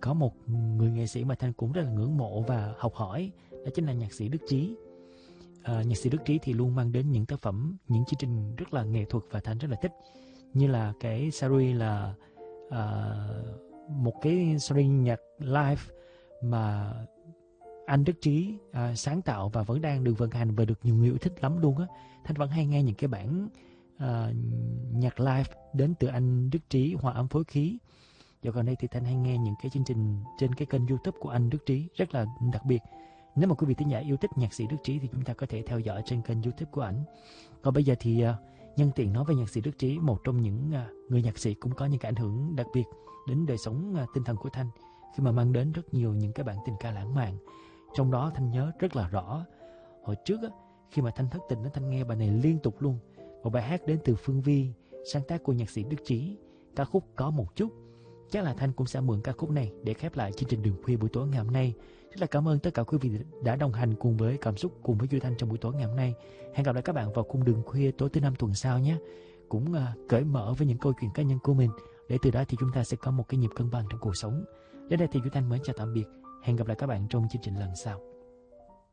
có một người nghệ sĩ mà Thanh cũng rất là ngưỡng mộ và học hỏi, đó chính là nhạc sĩ Đức Chí. Nhạc sĩ Đức Chí thì luôn mang đến những tác phẩm, những chương trình rất là nghệ thuật và Thanh rất là thích. Như là cái series là một cái series nhạc live mà anh Đức Chí sáng tạo và vẫn đang được vận hành và được nhiều người yêu thích lắm luôn á. Thanh vẫn hay nghe những cái bản nhạc live đến từ anh Đức Chí, hòa âm phối khí. Dạo gần đây thì Thanh hay nghe những cái chương trình trên cái kênh YouTube của anh Đức Chí rất là đặc biệt. Nếu mà quý vị thính giả yêu thích nhạc sĩ Đức Chí thì chúng ta có thể theo dõi trên kênh YouTube của ảnh. Còn bây giờ thì nhân tiện nói về nhạc sĩ Đức Chí, một trong những người nhạc sĩ cũng có những cái ảnh hưởng đặc biệt đến đời sống tinh thần của Thanh, khi mà mang đến rất nhiều những cái bản tình ca lãng mạn. Trong đó Thanh nhớ rất là rõ, hồi trước á, khi mà Thanh thất tình đó, Thanh nghe bài này liên tục luôn. Một bài hát đến từ Phương Vi, sáng tác của nhạc sĩ Đức Chí, ca khúc Có Một Chút. Chắc là Thanh cũng sẽ mượn ca khúc này để khép lại chương trình Đường Khuya buổi tối ngày hôm nay. Rất là cảm ơn tất cả quý vị đã đồng hành cùng với Cảm Xúc, cùng với Duy Thanh trong buổi tối ngày hôm nay. Hẹn gặp lại các bạn vào khung Đường Khuya tối thứ 5 tuần sau nhé. Cũng cởi mở với những câu chuyện cá nhân của mình, để từ đó thì chúng ta sẽ có một cái nhịp cân bằng trong cuộc sống. Đến đây thì Duy Thanh mến chào tạm biệt. Hẹn gặp lại các bạn trong chương trình lần sau.